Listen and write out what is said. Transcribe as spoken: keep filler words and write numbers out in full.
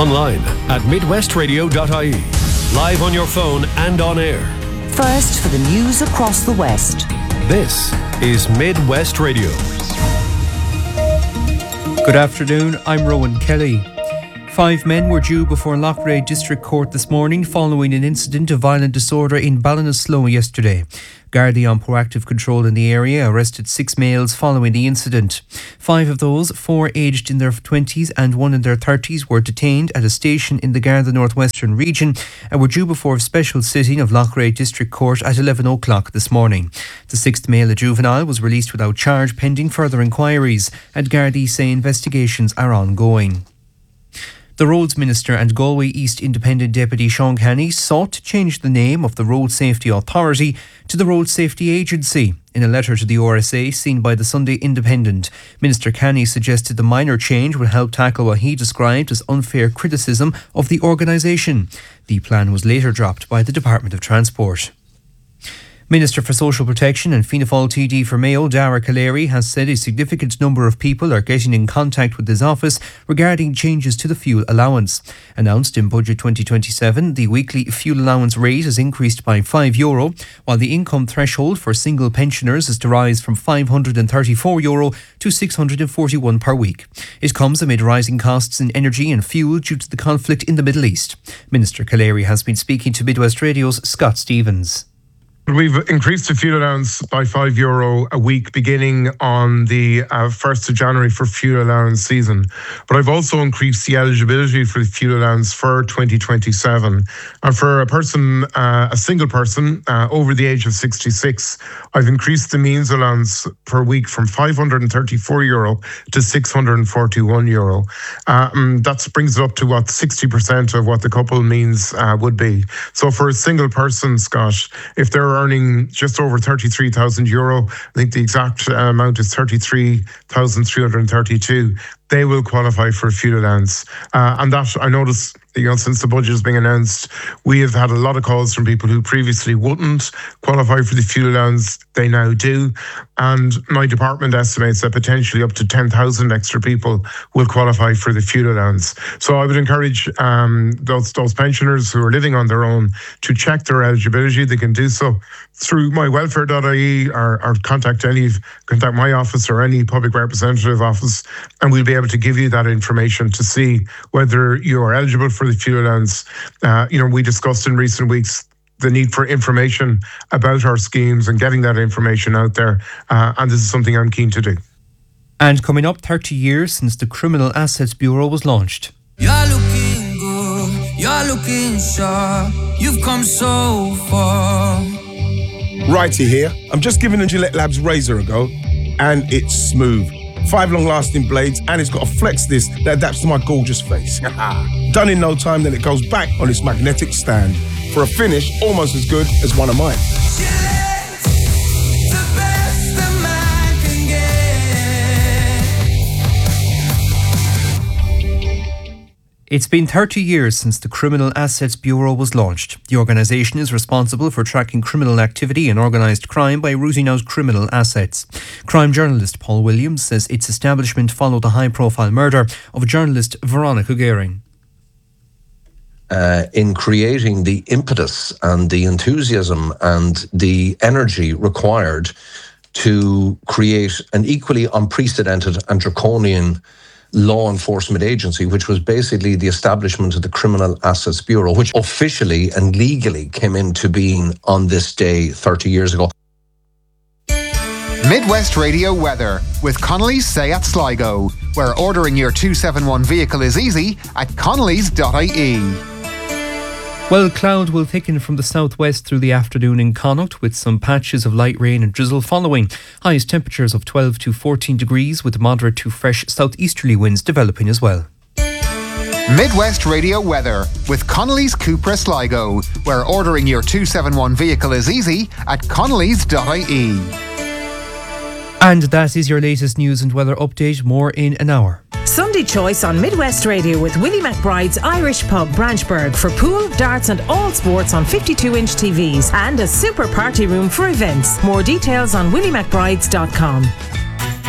Online at midwest radio dot I E. Live on your phone and on air. First for the news across the West. This is Midwest Radio. Good afternoon, I'm Rowan Kelly. Five men were due before Loughrea District Court this morning following an incident of violent disorder in Ballinasloe yesterday. Gardaí on proactive control in the area arrested six males following the incident. Five of those, four aged in their twenties and one in their thirties, were detained at a station in the Garda Northwestern region and were due before a special sitting of Loughrea District Court at eleven o'clock this morning. The sixth male, a juvenile, was released without charge pending further inquiries, and Gardaí say investigations are ongoing. The Roads Minister and Galway East Independent Deputy Sean Canny sought to change the name of the Road Safety Authority to the Road Safety Agency. In a letter to the O R S A seen by the Sunday Independent, Minister Canny suggested the minor change would help tackle what he described as unfair criticism of the organisation. The plan was later dropped by the Department of Transport. Minister for Social Protection and Fianna Fáil T D for Mayo, Dara Callery, has said a significant number of people are getting in contact with his office regarding changes to the fuel allowance. Announced in Budget twenty twenty-seven, the weekly fuel allowance rate is increased by five euro, while the income threshold for single pensioners is to rise from five hundred thirty-four euro to six hundred forty-one per week. It comes amid rising costs in energy and fuel due to the conflict in the Middle East. Minister Callery has been speaking to Midwest Radio's Scott Stevens. We've increased the fuel allowance by five euro a week beginning on the uh, first of January for fuel allowance season. But I've also increased the eligibility for the fuel allowance for twenty twenty-seven. And for a person, uh, a single person uh, over the age of sixty-six, I've increased the means allowance per week from five hundred thirty-four euro to six hundred forty-one euro. Um, that brings it up to what sixty percent of what the couple means uh, would be. So for a single person, Scott, if they're earning just over thirty-three thousand euro, I think the exact uh, amount is thirty-three thousand three hundred thirty-two, they will qualify for a fuel allowance. Uh, and that, I notice, you know, since the budget is being announced, we have had a lot of calls from people who previously wouldn't qualify for the fuel allowance. They now do. And my department estimates that potentially up to ten thousand extra people will qualify for the fuel allowance. So I would encourage um, those, those pensioners who are living on their own to check their eligibility. They can do so through my welfare dot I E or, or contact any, contact my office or any public representative office, and we'll be able to give you that information to see whether you are eligible for the fuel allowance. Uh, you know, we discussed in recent weeks the need for information about our schemes and getting that information out there. Uh, and this is something I'm keen to do. And coming up, thirty years since the Criminal Assets Bureau was launched. You're looking good, you're looking sharp, you've come so far. Righty here. I'm just giving the Gillette Labs razor a go, and it's smooth. Five long-lasting blades, and it's got a flex disc that adapts to my gorgeous face. Done in no time, then it goes back on its magnetic stand for a finish almost as good as one of mine. Gillette, the best a man can get. It's been thirty years since the Criminal Assets Bureau was launched. The organisation is responsible for tracking criminal activity and organised crime by rooting out criminal assets. Crime journalist Paul Williams says its establishment followed the high-profile murder of journalist Veronica Guerin. Uh, in creating the impetus and the enthusiasm and the energy required to create an equally unprecedented and draconian law enforcement agency, which was basically the establishment of the Criminal Assets Bureau, which officially and legally came into being on this day thirty years ago. Midwest Radio weather with Connolly's Seat Sligo, where ordering your two seventy-one vehicle is easy at connellys dot I E. Well, cloud will thicken from the southwest through the afternoon in Connacht, with some patches of light rain and drizzle following. Highest temperatures of twelve to fourteen degrees, with moderate to fresh southeasterly winds developing as well. Midwest Radio weather with Connolly's Cupra Sligo, where ordering your two seventy-one vehicle is easy at connellys dot I E. And that is your latest news and weather update. More in an hour. Sunday Choice on Midwest Radio with Willie McBride's Irish Pub Branchburg for pool, darts and all sports on fifty-two inch T Vs and a super party room for events. More details on willie mcbrides dot com.